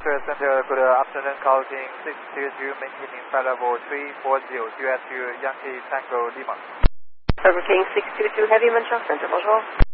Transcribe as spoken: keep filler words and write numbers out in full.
Montreal Center, good afternoon, calling six two two, maintaining flight level three four zero, U S two Yankee Tango Lima. River King six two two, Heavy Montreal Center, bonjour.